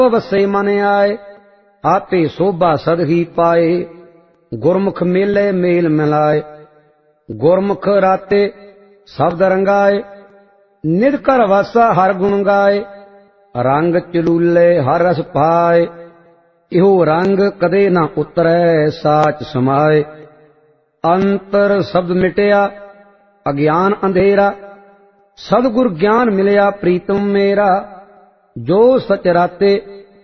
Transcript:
ਵਸੇ ਮਨ ਆਏ, ਆਪੇ ਸੋਭਾ ਸਦ ਹੀ ਪਾਏ। ਗੁਰਮੁਖ ਮੇਲੇ ਮੇਲ ਮਿਲਾਏ, ਗੁਰਮੁਖ ਰਾਤੇ ਸ਼ਬਦ ਰੰਗਾਏ। ਨਿਜ ਘਰ ਵਾਸਾ ਹਰ ਗੁਣ ਗਾਏ, ਰੰਗ ਚਲੂਲੇ ਹਰ ਰਸ ਪਾਏ। ਇਹੋ ਰੰਗ ਕਦੇ ਨਾ ਉਤਰੈ ਸਾਚ ਸਮਾਏ। ਅੰਤਰ ਸ਼ਬਦ ਮਿਟਿਆ ਅਗਿਆਨ ਅੰਧੇਰਾ, ਸਤਿਗੁਰ ਗਿਆਨ ਮਿਲਿਆ ਪ੍ਰੀਤਮ ਮੇਰਾ। ਜੋ ਸਚ ਰਾਤੇ